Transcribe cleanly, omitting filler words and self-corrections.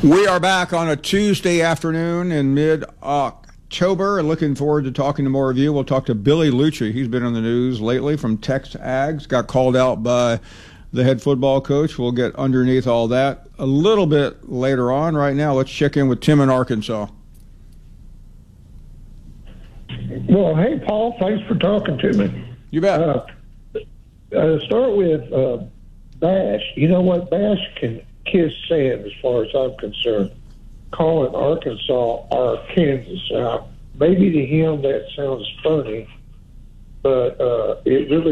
We are back on a Tuesday afternoon in mid-October. Looking forward to talking to more of you. We'll talk to Billy Liucci. He's been on the news lately from TexAgs. Got called out by the head football coach. We'll get underneath all that a little bit later on. Right now, let's check in with Tim in Arkansas. Well, hey, Paul, thanks for talking to me. You bet. Start with Bash. You know what? Bash can kiss sand as far as I'm concerned. Calling Arkansas Arkansas. Now, maybe to him that sounds funny, but it really